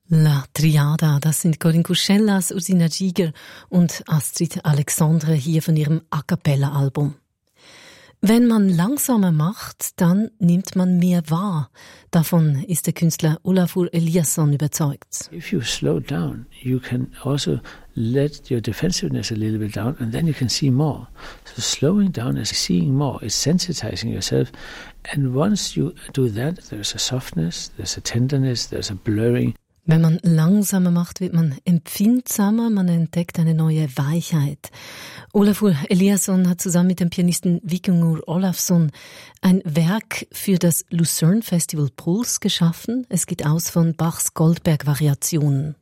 La Triada, das sind Corinne Cuchellas, Ursina Giger und Astrid Alexandre hier von ihrem A Cappella-Album. Wenn man langsamer macht, dann nimmt man mehr wahr. Davon ist der Künstler Olafur Eliasson überzeugt. If you slow down, you can also let your defensiveness a little bit down and then you can see more. So slowing down is seeing more, is sensitizing yourself. And once you do that, there's a softness, there's a tenderness, there's a blurring. Wenn man langsamer macht, wird man empfindsamer, man entdeckt eine neue Weichheit. Olafur Eliasson hat zusammen mit dem Pianisten Víkingur Ólafsson ein Werk für das Lucerne Festival Puls geschaffen. Es geht aus von Bachs Goldberg-Variationen.